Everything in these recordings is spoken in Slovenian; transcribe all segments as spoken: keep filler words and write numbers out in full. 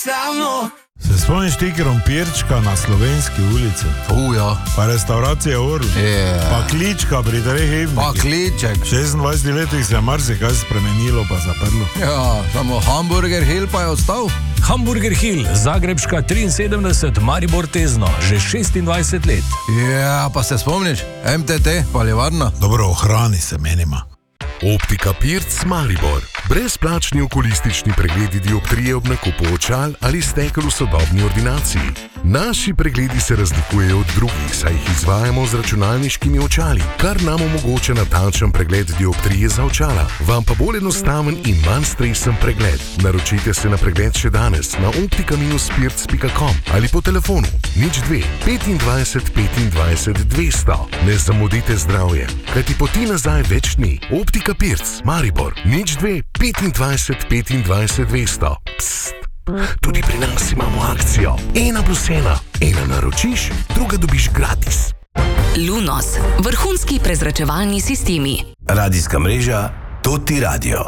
Se spomniš ti krompirčka na Slovenski ulici? Uja. Pa restauracija Orl. Yeah. Pa klička pri treh hivnikih. Pa kliček. V šestindvajsetih letih se je marsikaj spremenilo pa zaprlo. Ja, samo Hamburger Hill pa je ostal. Hamburger Hill, Zagrebška triinsedemdeset, Maribor Tezno, že šestindvajset let. Ja, pa se spomniš? M T T, paljevarna. Dobro, ohrani se menima. Optika Pirc Maribor. Brezplačni okulistični pregledi dioptrije ob nakupu očal ali stekel v sodobni ordinaciji. Naši pregledi se razlikujejo od drugih, saj jih izvajamo z računalniškimi očali, kar nam omogoča natančen pregled dioptrije za očala. Vam pa bolj enostaven in manj stresen pregled. Naročite se na pregled še danes na optika pirc pika com ali po telefonu nič dve petindvajset petindvajset dvesto. Ne zamudite zdravje, kajti poti nazaj več ni. Optika Pirc Maribor nič dve petindvajset petindvajset dvesto. Psst. Tudi pri nas imamo akcijo. Ena plus ena. Ena naročiš, druga dobiš gratis. Lunos. Vrhunski prezračevalni sistemi. Radijska mreža Toti Radio.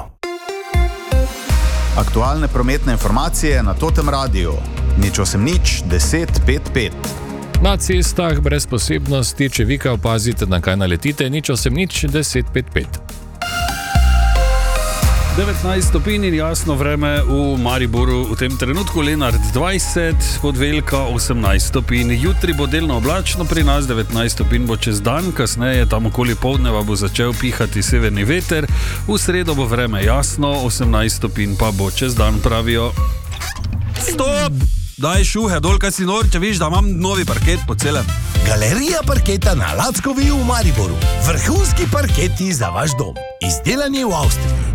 Aktualne prometne informacije na Totem radiju. Nič osem nič deset pet pet. Na cestah brez posebnosti, če vika opazite, na kaj naletite, nič osem nič deset pet pet. devetnajst stopinj in jasno vreme v Mariboru v tem trenutku, Lenart dvajset, Podvelka osemnajst stopinj. Jutri bo delno oblačno, pri nas devetnajst stopinj bo čez dan, kasneje tam okoli poldneva bo začel pihati severni veter, v sredo bo vreme jasno, osemnajst stopinj pa bo čez dan, pravijo. Stop! Daj šuhe dol, kaj si nor, če viš, da imam novi parket po celem. Galerija parketa na Lackovi v Mariboru. Vrhunski parketi za vaš dom. Izdelani v Avstriji.